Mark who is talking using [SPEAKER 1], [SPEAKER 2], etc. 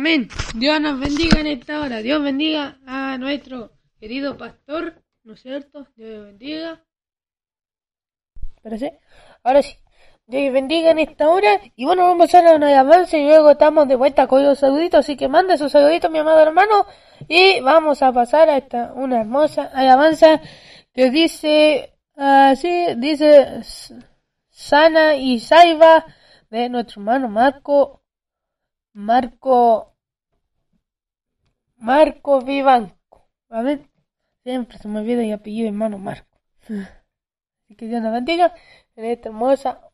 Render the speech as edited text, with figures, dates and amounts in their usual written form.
[SPEAKER 1] Amén. Dios nos bendiga en esta hora. Dios bendiga a nuestro querido pastor, ¿no es cierto? Dios bendiga. Ahora sí. Dios bendiga en esta hora. Y bueno, vamos a hacer una alabanza y luego estamos de vuelta con los saluditos. Así que mande sus saluditos, mi amado hermano. Y vamos a pasar a una hermosa alabanza que dice así, dice Sana y Saiba de nuestro hermano Marco Vivanco. A ver, siempre se me olvida el apellido, hermano Marco. Así que Dios nos bendiga en esta hermosa